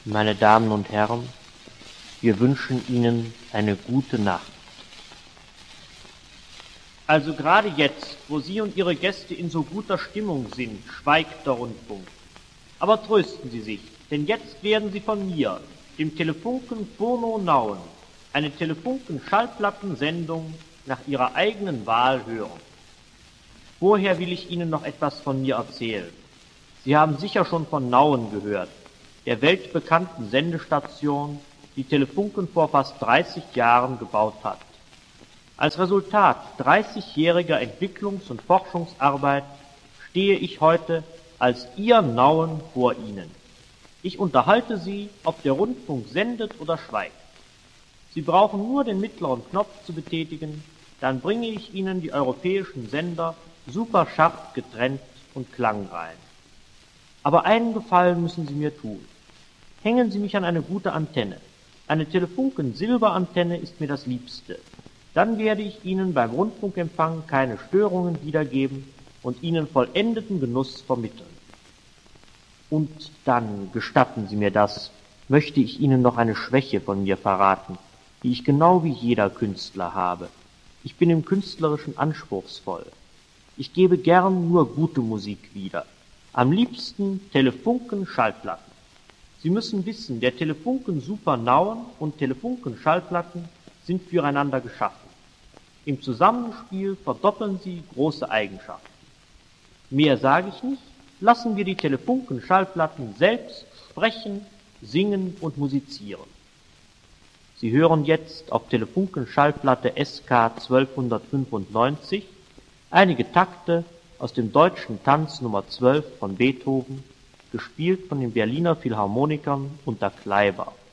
Meine Damen und Herren, wir wünschen Ihnen eine gute Nacht. Also gerade jetzt, wo Sie und Ihre Gäste in so guter Stimmung sind, schweigt der Rundfunk. Aber trösten Sie sich, denn jetzt werden Sie von mir, dem Telefunken Furno Nauen, eine Telefunken-Schallplattensendung nach Ihrer eigenen Wahl hören. Vorher will ich Ihnen noch etwas von mir erzählen. Sie haben sicher schon von Nauen gehört, der weltbekannten Sendestation, die Telefunken vor fast 30 Jahren gebaut hat. Als Resultat 30-jähriger Entwicklungs- und Forschungsarbeit stehe ich heute als Ihr Nauen vor Ihnen. Ich unterhalte Sie, ob der Rundfunk sendet oder schweigt. Sie brauchen nur den mittleren Knopf zu betätigen, dann bringe ich Ihnen die europäischen Sender super scharf getrennt und klangrein. Aber einen Gefallen müssen Sie mir tun. Hängen Sie mich an eine gute Antenne. Eine Telefunken-Silberantenne ist mir das Liebste. Dann werde ich Ihnen beim Rundfunkempfang keine Störungen wiedergeben und Ihnen vollendeten Genuss vermitteln. Und dann, gestatten Sie mir das, möchte ich Ihnen noch eine Schwäche von mir verraten, die ich genau wie jeder Künstler habe. Ich bin im Künstlerischen anspruchsvoll. Ich gebe gern nur gute Musik wieder. Am liebsten Telefunken-Schallplatten. Sie müssen wissen, der Telefunken Super Nauen und Telefunken Schallplatten sind füreinander geschaffen. Im Zusammenspiel verdoppeln sie große Eigenschaften. Mehr sage ich nicht, lassen wir die Telefunken Schallplatten selbst sprechen, singen und musizieren. Sie hören jetzt auf Telefunken Schallplatte SK 1295 einige Takte aus dem Deutschen Tanz Nummer 12 von Beethoven, gespielt von den Berliner Philharmonikern unter Kleiber.